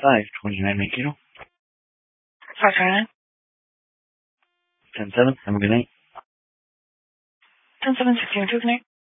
529 Makino. 529. 10-7. Have a good night. 10-7, 16, 2, connect.